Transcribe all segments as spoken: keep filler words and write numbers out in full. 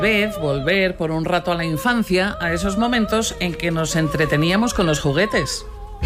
vez volver por un rato a la infancia, a esos momentos en que nos entreteníamos con los juguetes.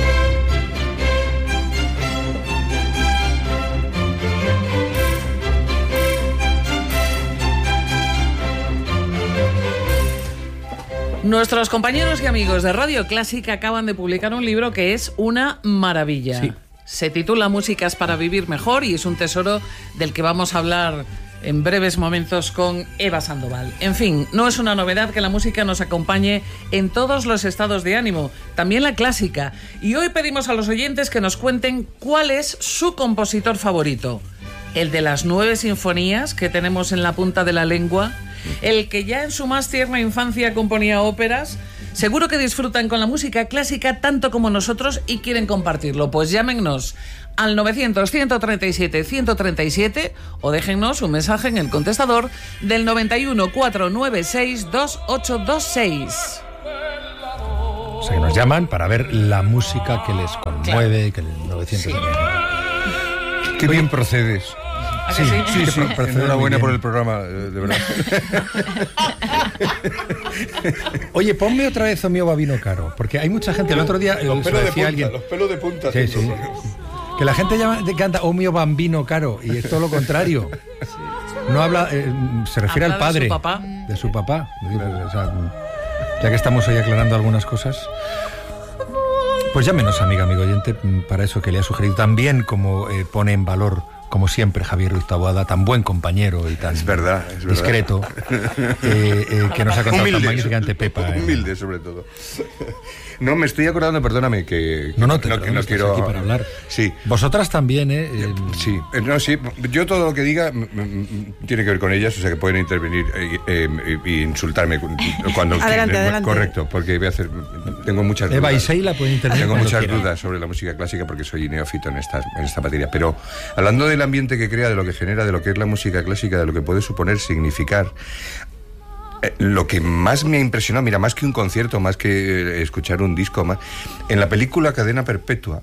Nuestros compañeros y amigos de Radio Clásica acaban de publicar un libro que es una maravilla. Sí. Se titula Músicas para vivir mejor y es un tesoro del que vamos a hablar en breves momentos con Eva Sandoval. En fin, no es una novedad que la música nos acompañe en todos los estados de ánimo, también la clásica. Y hoy pedimos a los oyentes que nos cuenten cuál es su compositor favorito. ¿El de las nueve sinfonías que tenemos en la punta de la lengua? ¿El que ya en su más tierna infancia componía óperas? Seguro que disfrutan con la música clásica tanto como nosotros y quieren compartirlo. Pues llámennos al novecientos, ciento treinta y siete, ciento treinta y siete o déjennos un mensaje en el contestador del noventa y uno, cuatrocientos noventa y seis, veintiocho veintiséis. O sea, que nos llaman para ver la música que les conmueve, que el novecientos... Sí. Qué bien procedes. Sí, sí, Sí, sí, Pro- procede enhorabuena muy por bien. el programa, eh, de verdad. Oye, ponme otra vez O mio babino caro, porque hay mucha gente, el otro día Los eh, pelos de decía punta, alguien los pelos de punta. Sí, sí. que la gente llama, canta O mio bambino caro y es todo lo contrario. No habla, eh, se refiere Habla al padre de su papá. de su papá. O sea, ya que estamos hoy aclarando algunas cosas, pues llámenos, amiga, amigo oyente, para eso que le ha sugerido también, como eh, pone en valor, como siempre, Javier Ruiz Taboada, tan buen compañero y tan Es verdad, es verdad. discreto, eh, eh, que nos ha contado tan magníficamente Pepa. eh. Humilde, sobre todo. No, me estoy acordando, perdóname, que... No, no, te no, no, que no estás quiero... aquí para hablar. Sí. Vosotras también, ¿eh? Eh, Sí, eh, no, sí, yo todo lo que diga mm, mm, tiene que ver con ellas, o sea que pueden intervenir e eh, eh, insultarme cu- cuando Adelante, quieran. adelante. Correcto, porque voy a hacer, tengo muchas Eva y dudas. Sheila pueden intervenir Tengo cuando muchas quieran. dudas sobre la música clásica porque soy neófito en esta, en esta materia, pero hablando del ambiente que crea, de lo que genera, de lo que es la música clásica, de lo que puede suponer, significar, eh, lo que más me ha impresionado, mira, más que un concierto, más que eh, escuchar un disco, más, en la película Cadena Perpetua,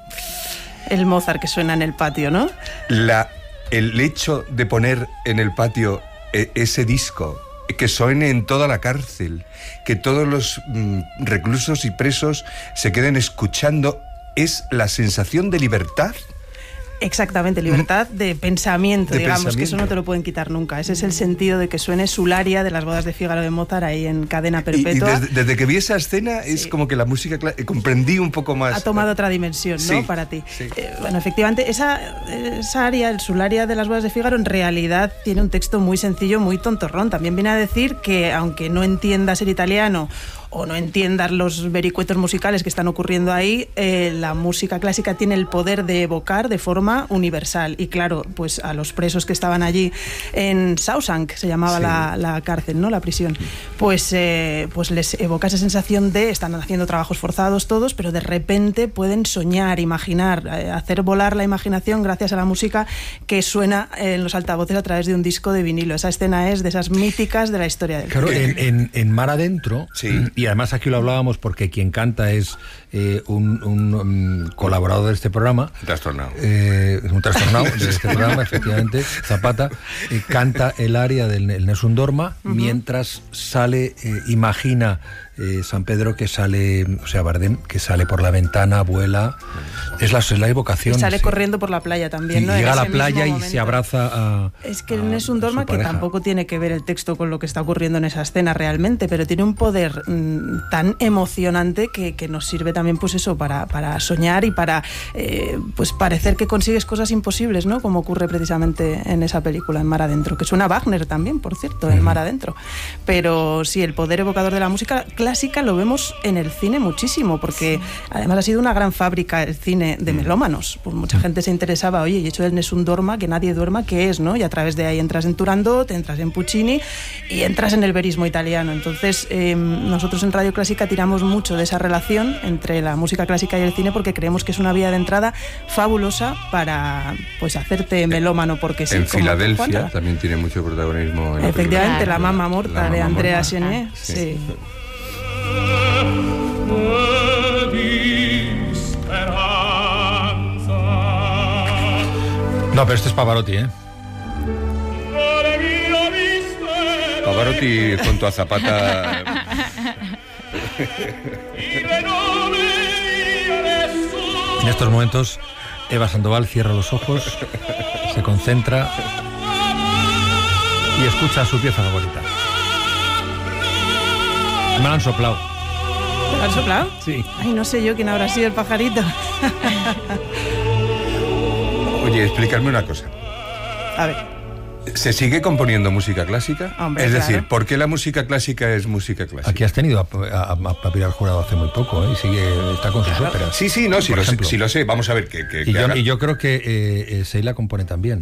El Mozart que suena en el patio, ¿no? La, el hecho de poner en el patio eh, ese disco, que suene en toda la cárcel, que todos los mm, reclusos y presos se queden escuchando, es la sensación de libertad. Exactamente, libertad de pensamiento, De digamos, que eso pensamiento. no te lo pueden quitar nunca. Ese es el sentido de que suene Sularia de las bodas de Fígaro de Mozart ahí en Cadena Y, y Perpetua. desde, desde que vi esa escena es Sí. como que la música cla- comprendí un poco más. Ha tomado otra dimensión, ¿no? Sí, Para ti. sí. Eh, bueno, efectivamente, esa, esa aria, el Sularia de las bodas de Fígaro, en realidad tiene un texto muy sencillo, muy tontorrón. También viene a decir que, aunque no entiendas el italiano o no entiendas los vericuetos musicales que están ocurriendo ahí, eh, la música clásica tiene el poder de evocar de forma universal. Y claro, pues a los presos que estaban allí en Shawshank, se llamaba Sí. la, la cárcel, ¿no? La prisión, pues, eh, pues les evoca esa sensación de están haciendo trabajos forzados todos, pero de repente pueden soñar, imaginar, eh, hacer volar la imaginación gracias a la música que suena en los altavoces a través de un disco de vinilo. Esa escena es de esas míticas de la historia del Claro, cine. en, en, en Mar Adentro, Sí. y además aquí lo hablábamos porque quien canta es eh, un, un, um, colaborador de este programa, Trastornado. eh, un trastornado de este programa, efectivamente, Zapata, eh, canta el aria del el Nessun Dorma, mientras sale, eh, imagina eh, San Pedro que sale, o sea, Bardem, que sale por la ventana, vuela, es la, es la evocación. Y sale sí. corriendo por la playa también, Y ¿no? En llega a la ese playa mismo y se momento. abraza a... Es que a- no es un a su dorma que pareja. tampoco tiene que ver el texto con lo que está ocurriendo en esa escena realmente, pero tiene un poder mmm, tan emocionante que, que nos sirve también, pues eso, para, para soñar y para eh, pues parecer que consigues cosas imposibles, ¿no? Como ocurre precisamente en esa película, en Mar Adentro, que suena Wagner también, por cierto, en Mar Adentro. Pero sí, el poder evocador de la música clásica lo vemos en el cine muchísimo, porque además ha sido una gran fábrica el cine de melómanos. Pues mucha gente se interesaba, oye, y hecho el Nessun Dorma, que nadie duerma, ¿qué es, no? Y a través de ahí entras en Turandot, entras en Puccini y entras en el verismo italiano. Entonces, eh, nosotros en Radio Clásica tiramos mucho de esa relación entre la música clásica y el cine porque creemos que es una vía de entrada fabulosa para, pues, hacerte melómano, porque sí. En como Filadelfia Juana. también tiene mucho protagonismo. En la Efectivamente, película. la Mamma Morta La de Mamma Andrea Morta. Chenier. Sí. Sí. No, pero este es Pavarotti, ¿eh? Pavarotti junto a Zapata. En estos momentos, Eva Sandoval cierra los ojos, se concentra y escucha su pieza favorita. Me la han soplado. ¿Te lo han soplado? Sí. Ay, no sé yo quién habrá sido el pajarito. Oye, explícame una cosa. A ver. ¿Se sigue componiendo música clásica? Hombre, es decir, claro. ¿por qué la música clásica es música clásica? Aquí has tenido a, a, a Papiral Jurado hace muy poco, ¿eh? Y sigue, está con sus óperas. Sí, sí, no, sí Por lo, sé, ejemplo. sí lo sé. Vamos a ver qué. qué- Y, qué yo, haga. y yo creo que eh, eh, Seila compone también.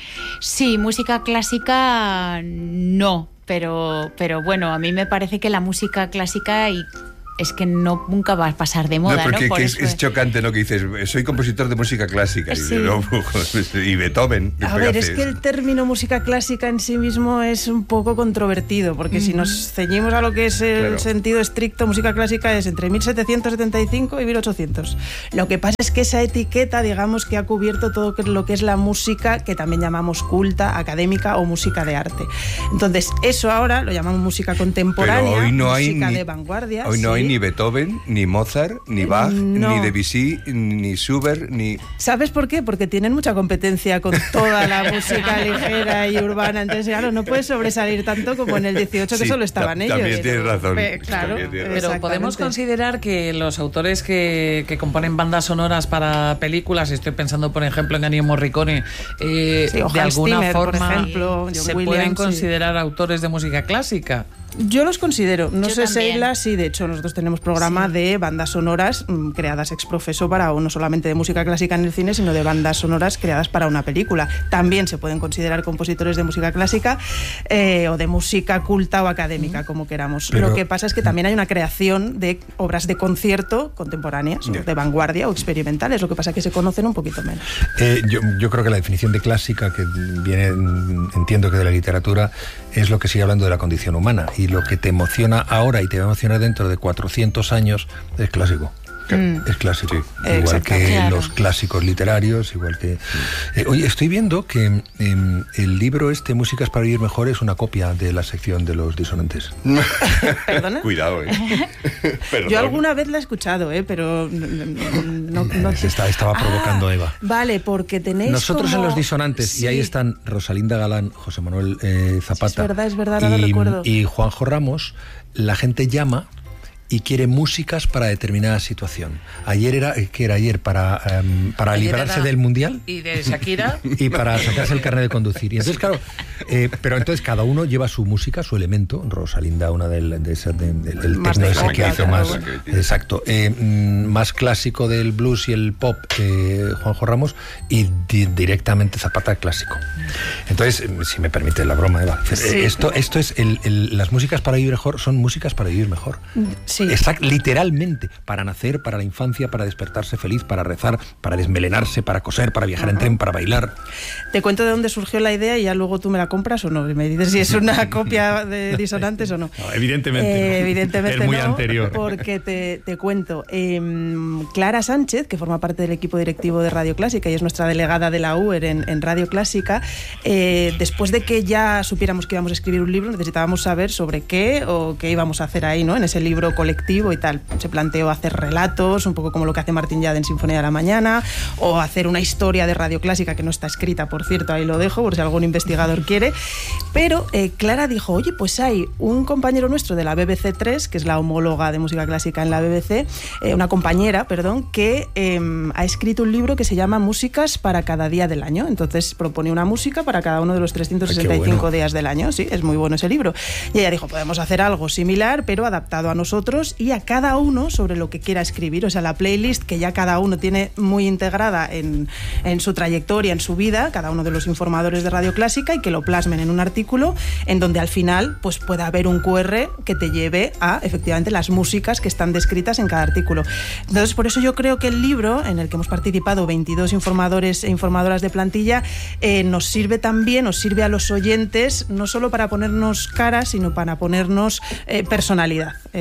Sí, música clásica no, pero, pero bueno, a mí me parece que la música clásica y es que no nunca va a pasar de moda, No, ¿no? porque Por que es, eso es chocante, ¿no? Que dices, soy compositor de música clásica. Y, Sí. dices, no, y Beethoven. ¿qué A fue ver, que es hace que eso? el término música clásica en sí mismo es un poco controvertido, porque si nos ceñimos a lo que es el Claro. sentido estricto, música clásica es entre mil setecientos setenta y cinco y mil ochocientos. Lo que pasa es que esa etiqueta, digamos, que ha cubierto todo lo que es la música, que también llamamos culta, académica o música de arte. Entonces, eso ahora lo llamamos música contemporánea, Pero hoy no hay música ni, de vanguardia. Hoy no sí. hay ni Beethoven, ni Mozart, ni Bach, No. ni Debussy, ni Schubert, ni... ¿Sabes por qué? Porque tienen mucha competencia con toda la música ligera y urbana. Entonces, claro, no puedes sobresalir tanto como en el dieciocho, que Sí, solo estaban ta- ellos. también tienes razón. Pe- Claro, También tienes Pero razón. podemos exactamente. considerar que los autores que, que componen bandas sonoras para películas, estoy pensando por ejemplo en Ennio Morricone, eh, Sí, o de Hans alguna Zimmer, por forma ejemplo, John se Williams, pueden sí. considerar autores de música clásica. Yo los considero, no Yo sé, también. Seila, sí, de hecho nosotros tenemos programa Sí. de bandas sonoras mm, creadas ex profeso para, o no solamente de música clásica en el cine, sino de bandas sonoras creadas para una película. También se pueden considerar compositores de música clásica eh, o de música culta o académica, como queramos. Pero- Lo que pasa es que también hay una creación de obras de concierto contemporáneas, o Ya. de vanguardia o experimentales, lo que pasa es que se conocen un poquito menos. Eh, yo, yo creo que la definición de clásica, que viene, mm, entiendo que de la literatura, es lo que sigue hablando de la condición humana. Y lo que te emociona ahora y te va a emocionar dentro de cuatrocientos años es clásico. Mm. Es clásico. Sí. Igual Exacto. que Claro. los clásicos literarios, igual que... Eh, oye, estoy viendo que em, el libro este, Músicas para vivir mejor, es una copia de la sección de los disonantes. ¿Perdona? Cuidado, ¿eh? Perdón. Yo alguna vez la he escuchado, ¿eh? Pero no, no- no- Se está- estaba provocando Ah, Eva. Vale, porque tenéis Nosotros como- en los disonantes, y ahí Sí. están Rosalinda Galán, José Manuel eh, Zapata, Sí, es verdad, es verdad, ahora y, recuerdo. y Juanjo Ramos. La gente llama y quiere músicas para determinada situación. Ayer era, ¿qué era ayer? Para, em, para Ayer librarse era- del Mundial Y de Shakira. y para sacarse el carnet de conducir. Y entonces, claro, eh, pero entonces cada uno lleva su música, su elemento. Rosalinda, una del, de esas, de- del el Más techno de ese que época, hizo claro, más, bueno. exacto, eh, mm, más clásico del blues y el pop, eh, Juanjo Ramos, y di- directamente Zapata clásico. Entonces, eh, si me permite la broma, Eva, eh, Sí. esto, esto es el- el- las músicas para vivir mejor son músicas para vivir mejor. Sí. Exact- literalmente, para nacer, para la infancia, para despertarse feliz, para rezar, para desmelenarse, para coser, para viajar en tren, para bailar. Te cuento de dónde surgió la idea y ya luego tú me la compras o no. Y me dices si es una copia de disonantes o no. No, evidentemente Eh, no. evidentemente Es muy no, anterior. Porque te, te cuento. eh, Clara Sánchez, que forma parte del equipo directivo de Radio Clásica y es nuestra delegada de la U E R en, en Radio Clásica, eh, después de que ya supiéramos que íbamos a escribir un libro, necesitábamos saber sobre qué o qué íbamos a hacer ahí, ¿no? En ese libro colectivo y tal. Se planteó hacer relatos, un poco como lo que hace Martín Yade en Sinfonía de la Mañana, o hacer una historia de Radio Clásica que no está escrita, por cierto, ahí lo dejo, por si algún investigador quiere. Pero eh, Clara dijo, oye, pues hay un compañero nuestro de la B B C tres, que es la homóloga de música clásica en la B B C, eh, una compañera, perdón, que eh, ha escrito un libro que se llama Músicas para cada día del año. Entonces propone una música para cada uno de los trescientos sesenta y cinco Ay, qué bueno. días del año. Sí, es muy bueno ese libro. Y ella dijo, podemos hacer algo similar, pero adaptado a nosotros y a cada uno sobre lo que quiera escribir. O sea, la playlist que ya cada uno tiene muy integrada en, en su trayectoria, en su vida, cada uno de los informadores de Radio Clásica, y que lo plasmen en un artículo en donde al final pues pueda haber un cu erre que te lleve a efectivamente las músicas que están descritas en cada artículo. Entonces, por eso yo creo que el libro, en el que hemos participado veintidós informadores e informadoras de plantilla, eh, nos sirve también, nos sirve a los oyentes, no solo para ponernos cara, sino para ponernos eh, personalidad. Eh, es decir,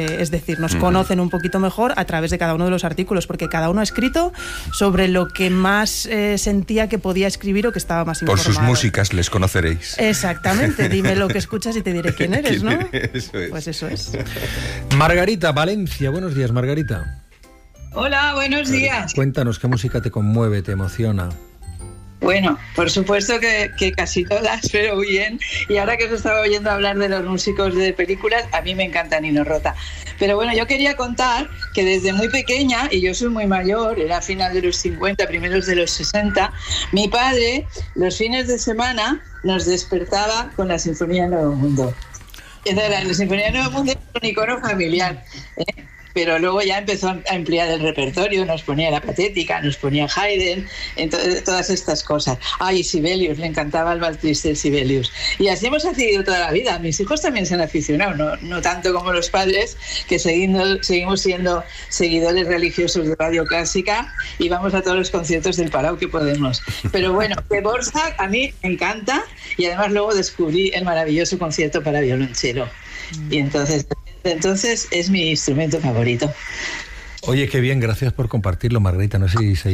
decir, nos uh-huh. conocen un poquito mejor a través de cada uno de los artículos, porque cada uno ha escrito sobre lo que más eh, sentía que podía escribir o que estaba más informado. Por sus músicas les conoceréis. Exactamente, dime lo que escuchas y te diré quién eres, ¿no? Eso es. Pues eso es. Margarita, Valencia, buenos días, Margarita. Hola, buenos días. Cuéntanos, ¿qué música te conmueve, te emociona? Bueno, por supuesto que, que casi todas, pero bien. Y ahora que os estaba oyendo hablar de los músicos de películas, a mí me encanta Nino Rota. Pero bueno, yo quería contar que desde muy pequeña, y yo soy muy mayor, era final de los cincuenta, primeros de los sesenta, mi padre los fines de semana nos despertaba con la Sinfonía Nuevo Mundo. Entonces, la Sinfonía Nuevo Mundo es un icono familiar, ¿eh? Pero luego ya empezó a emplear el repertorio, nos ponía la Patética, nos ponía Haydn, entonces, todas estas cosas. Ay, ah, Sibelius, le encantaba el Vals Triste de Sibelius. Y así hemos seguido toda la vida. Mis hijos también se han aficionado, no, no tanto como los padres, que seguindo, seguimos siendo seguidores religiosos de Radio Clásica y vamos a todos los conciertos del Palau que podemos. Pero bueno, de Dvořák a mí me encanta y además luego descubrí el maravilloso concierto para violonchelo. Y entonces... Entonces es mi instrumento favorito. Oye, qué bien, gracias por compartirlo, Margarita. No sé si se